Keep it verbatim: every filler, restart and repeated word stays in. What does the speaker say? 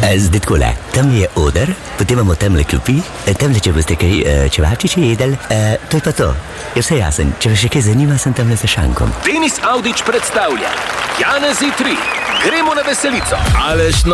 Zdaj takole, tam je oder, potem imamo tamle klopi, tamle, če boste kaj čevapčiče jedli, to je pa to. Je vse jasen, če vas še kaj zanima, sem tamle za šankom. Denis Avdić predstavlja Janezi tri. Gremo na veselico. Aleš